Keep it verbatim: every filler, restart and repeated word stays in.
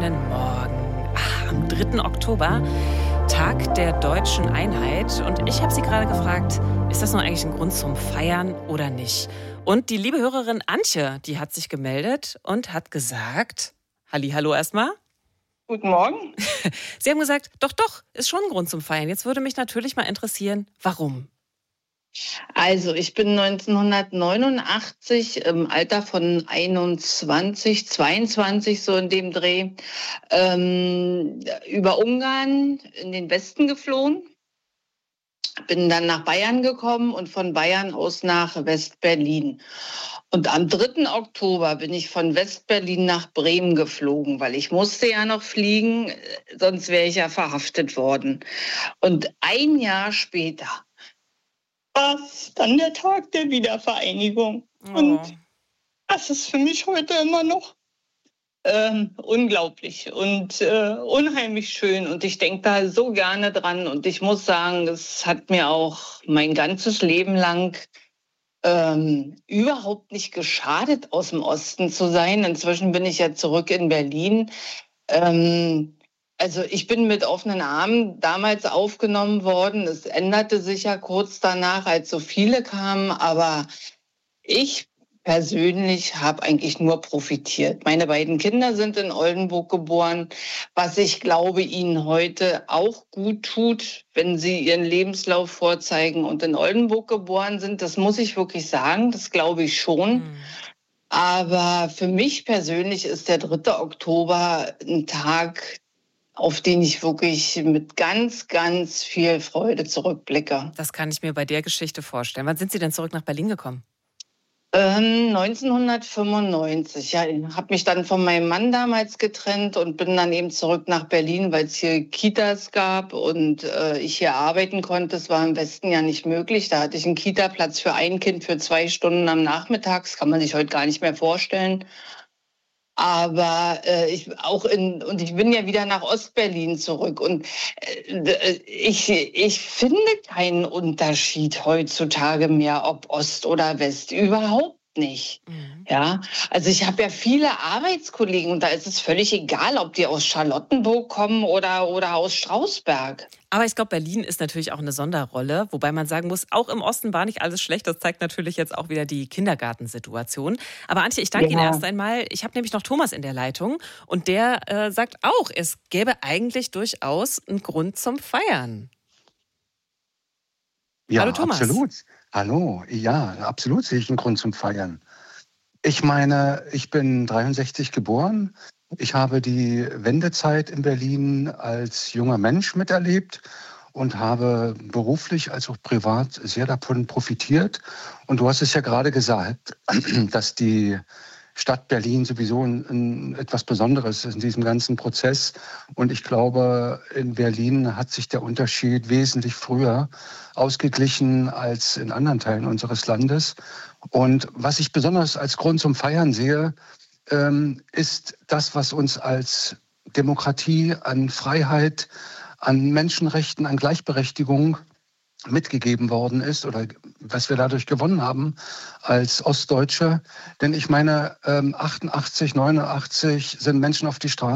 Guten Morgen. Ach, am dritten Oktober, Tag der deutschen Einheit. Und ich habe Sie gerade gefragt, ist das nun eigentlich ein Grund zum Feiern oder nicht? Und die liebe Hörerin Antje, die hat sich gemeldet und hat gesagt, Hallihallo erstmal. Guten Morgen. Sie haben gesagt, doch, doch, ist schon ein Grund zum Feiern. Jetzt würde mich natürlich mal interessieren, warum? Also ich bin neunzehnhundertneunundachtzig im Alter von einundzwanzig, zweiundzwanzig so in dem Dreh ähm, über Ungarn in den Westen geflohen. Bin dann nach Bayern gekommen und von Bayern aus nach West-Berlin. Und am dritten Oktober bin ich von West-Berlin nach Bremen geflogen, weil ich musste ja noch fliegen, sonst wäre ich ja verhaftet worden. Und ein Jahr später war es dann der Tag der Wiedervereinigung. Oh. Und das ist für mich heute immer noch ähm, unglaublich und äh, unheimlich schön. Und ich denke da so gerne dran. Und ich muss sagen, es hat mir auch mein ganzes Leben lang ähm, überhaupt nicht geschadet, aus dem Osten zu sein. Inzwischen bin ich ja zurück in Berlin. Ähm, Also ich bin mit offenen Armen damals aufgenommen worden. Es änderte sich ja kurz danach, als so viele kamen. Aber ich persönlich habe eigentlich nur profitiert. Meine beiden Kinder sind in Oldenburg geboren, was ich glaube, ihnen heute auch gut tut, wenn sie ihren Lebenslauf vorzeigen und in Oldenburg geboren sind. Das muss ich wirklich sagen, das glaube ich schon. Hm. Aber für mich persönlich ist der dritte Oktober ein Tag, auf den ich wirklich mit ganz, ganz viel Freude zurückblicke. Das kann ich mir bei der Geschichte vorstellen. Wann sind Sie denn zurück nach Berlin gekommen? Ähm, neunzehnhundertfünfundneunzig. Ja, ich habe mich dann von meinem Mann damals getrennt und bin dann eben zurück nach Berlin, weil es hier Kitas gab und äh, ich hier arbeiten konnte. Das war im Westen ja nicht möglich. Da hatte ich einen Kita-Platz für ein Kind für zwei Stunden am Nachmittag. Das kann man sich heute gar nicht mehr vorstellen. Aber äh, ich auch in und ich bin ja wieder nach Ostberlin zurück und äh, ich ich finde keinen Unterschied heutzutage mehr, ob Ost oder West, überhaupt nicht. Mhm. Ja, also ich habe ja viele Arbeitskollegen und da ist es völlig egal, ob die aus Charlottenburg kommen oder oder aus Strausberg. Aber ich glaube, Berlin ist natürlich auch eine Sonderrolle, wobei man sagen muss, auch im Osten war nicht alles schlecht. Das zeigt natürlich jetzt auch wieder die Kindergartensituation. Aber Antje, ich danke Ja. Ihnen erst einmal. Ich habe nämlich noch Thomas in der Leitung und der äh, sagt auch, es gäbe eigentlich durchaus einen Grund zum Feiern. Ja, Hallo Thomas. absolut. Hallo, ja, absolut sehe ich einen Grund zum Feiern. Ich meine, ich bin dreiundsechzig geboren. Ich habe die Wendezeit in Berlin als junger Mensch miterlebt und habe beruflich als auch privat sehr davon profitiert. Und du hast es ja gerade gesagt, dass die Stadt Berlin sowieso ein, ein, etwas Besonderes ist in diesem ganzen Prozess. Und ich glaube, in Berlin hat sich der Unterschied wesentlich früher ausgeglichen als in anderen Teilen unseres Landes. Und was ich besonders als Grund zum Feiern sehe, ähm, ist das, was uns als Demokratie, an Freiheit, an Menschenrechten, an Gleichberechtigung mitgegeben worden ist oder was wir dadurch gewonnen haben als Ostdeutsche. Denn ich meine, ähm, achtundachtzig, neunundachtzig sind Menschen auf die Straße